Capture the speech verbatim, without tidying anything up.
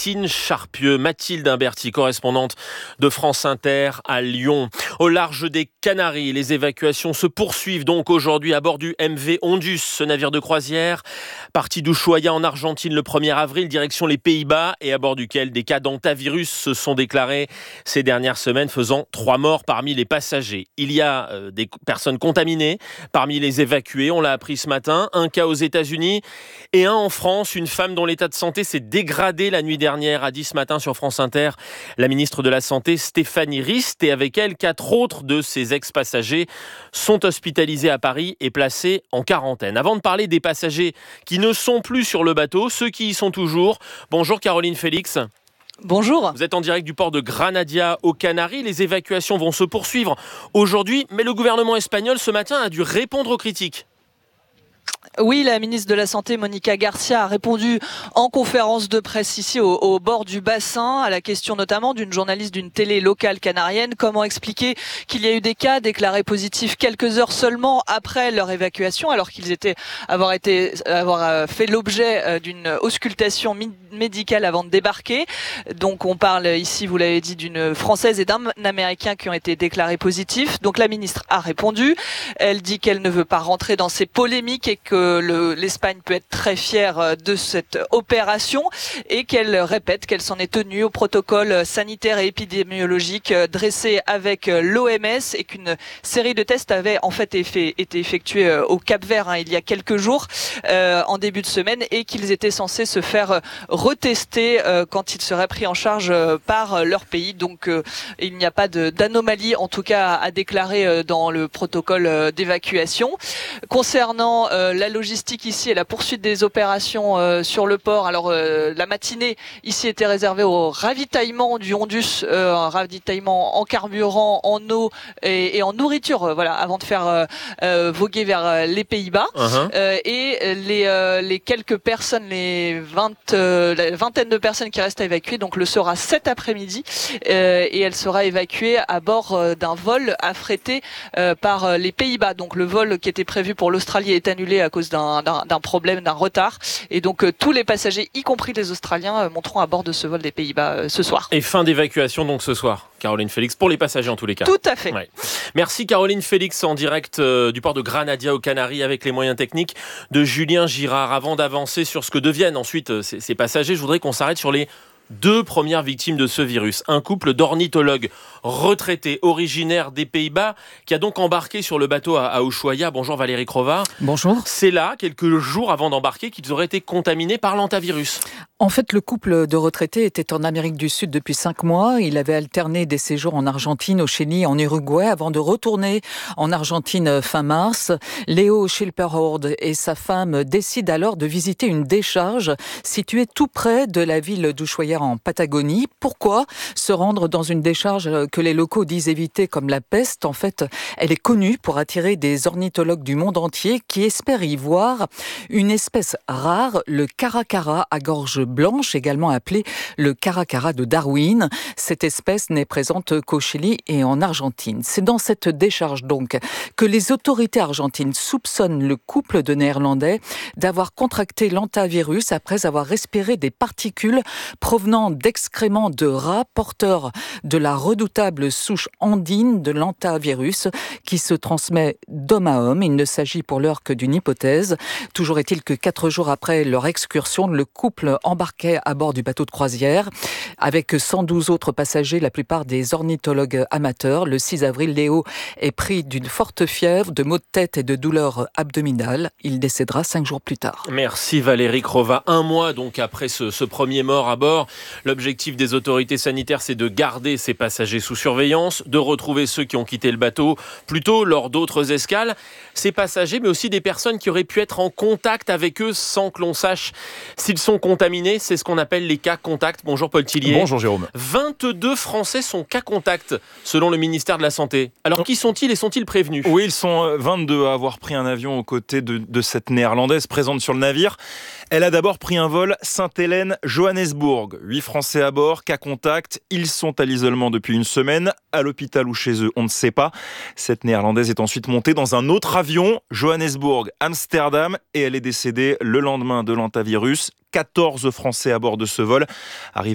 Yacine Charpieu. Mathilde Imberti, correspondante de France Inter à Lyon. Au large des Canaries, les évacuations se poursuivent donc aujourd'hui à bord du M V Ondus, ce navire de croisière parti d'Ushuaia en Argentine le premier avril, direction les Pays-Bas, et à bord duquel des cas d'hantavirus se sont déclarés ces dernières semaines, faisant trois morts parmi les passagers. Il y a euh, des personnes contaminées parmi les évacués, on l'a appris ce matin, un cas aux États-Unis et un en France, une femme dont l'état de santé s'est dégradé la nuit dernière, a dit ce matin sur France Inter la ministre de la Santé Stéphanie Rist, et avec elle, quatre autres de ses ex-passagers sont hospitalisés à Paris et placés en quarantaine. Avant de parler des passagers qui ne sont plus sur le bateau, ceux qui y sont toujours. Bonjour Caroline Félix. Bonjour. Vous êtes en direct du port de Granadia aux Canaries. Les évacuations vont se poursuivre aujourd'hui, mais le gouvernement espagnol ce matin a dû répondre aux critiques. Oui, la ministre de la Santé, Monica Garcia, a répondu en conférence de presse ici au, au bord du bassin à la question notamment d'une journaliste d'une télé locale canarienne. Comment expliquer qu'il y a eu des cas déclarés positifs quelques heures seulement après leur évacuation, alors qu'ils étaient avoir été avoir fait l'objet d'une auscultation médicale avant de débarquer. Donc on parle ici, vous l'avez dit, d'une Française et d'un Américain qui ont été déclarés positifs. Donc la ministre a répondu. Elle dit qu'elle ne veut pas rentrer dans ces polémiques et que Le, l'Espagne peut être très fière de cette opération et qu'elle répète qu'elle s'en est tenue au protocole sanitaire et épidémiologique dressé avec l'O M S et qu'une série de tests avait en fait été effectués au Cap-Vert hein, il y a quelques jours euh, en début de semaine et qu'ils étaient censés se faire retester euh, quand ils seraient pris en charge par leur pays. Donc euh, il n'y a pas de, d'anomalie en tout cas à déclarer dans le protocole d'évacuation. Concernant euh, la logistique ici et la poursuite des opérations euh, sur le port. Alors euh, la matinée ici était réservée au ravitaillement du Ondus, euh, un ravitaillement en carburant, en eau et, et en nourriture, euh, voilà, avant de faire euh, euh, voguer vers euh, les Pays-Bas. Uh-huh. Euh, et les, euh, les quelques personnes, les vingt, euh, la vingtaine de personnes qui restent à évacuer, donc le sera cet après-midi euh, et elle sera évacuée à bord euh, d'un vol affrété euh, par euh, les Pays-Bas. Donc le vol qui était prévu pour l'Australie est annulé à cause d'un, d'un, d'un problème, d'un retard. Et donc euh, tous les passagers, y compris les Australiens, euh, monteront à bord de ce vol des Pays-Bas euh, ce soir. Et fin d'évacuation donc ce soir, Caroline Félix, pour les passagers en tous les cas. Tout à fait. Ouais. Merci Caroline Félix en direct euh, du port de Granadia aux Canaries avec les moyens techniques de Julien Girard. Avant d'avancer sur ce que deviennent ensuite euh, ces, ces passagers, je voudrais qu'on s'arrête sur les deux premières victimes de ce virus. Un couple d'ornithologues retraités originaires des Pays-Bas qui a donc embarqué sur le bateau à, à Ushuaia. Bonjour Valérie Crova. Bonjour. C'est là, quelques jours avant d'embarquer, qu'ils auraient été contaminés par l'hantavirus. En fait, le couple de retraités était en Amérique du Sud depuis cinq mois. Il avait alterné des séjours en Argentine, au Chili, en Uruguay, avant de retourner en Argentine fin mars. Léo Schilperhord et sa femme décident alors de visiter une décharge située tout près de la ville d'Ushuaia en Patagonie. Pourquoi se rendre dans une décharge que les locaux disent éviter comme la peste? En fait, elle est connue pour attirer des ornithologues du monde entier qui espèrent y voir une espèce rare, le caracara à gorge blanche, également appelé le caracara de Darwin. Cette espèce n'est présente qu'au Chili et en Argentine. C'est dans cette décharge donc que les autorités argentines soupçonnent le couple de Néerlandais d'avoir contracté l'hantavirus après avoir respiré des particules provenant d'excréments de rats porteurs de la redoutable souche andine de l'hantavirus qui se transmet d'homme à homme. Il ne s'agit pour l'heure que d'une hypothèse. Toujours est-il que quatre jours après leur excursion, le couple embarquait à bord du bateau de croisière avec cent douze autres passagers, la plupart des ornithologues amateurs. Le six avril, Léo est pris d'une forte fièvre, de maux de tête et de douleurs abdominales. Il décédera cinq jours plus tard. Merci Valérie Crova. Un mois donc après ce, ce premier mort à bord, l'objectif des autorités sanitaires, c'est de garder ces passagers sous surveillance, de retrouver ceux qui ont quitté le bateau plus tôt lors d'autres escales. Ces passagers, mais aussi des personnes qui auraient pu être en contact avec eux sans que l'on sache s'ils sont contaminés. C'est ce qu'on appelle les cas contacts. Bonjour Paul Tillier. Bonjour Jérôme. vingt-deux Français sont cas contacts selon le ministère de la Santé. Alors qui sont-ils et sont-ils prévenus? Oui, ils sont vingt-deux à avoir pris un avion aux côtés de, de cette néerlandaise présente sur le navire. Elle a d'abord pris un vol Sainte-Hélène-Johannesburg. Huit Français à bord, cas contact. Ils sont à l'isolement depuis une semaine. À l'hôpital ou chez eux, on ne sait pas. Cette néerlandaise est ensuite montée dans un autre avion, Johannesburg-Amsterdam, et elle est décédée le lendemain de l'hantavirus. quatorze Français à bord de ce vol. Arrivés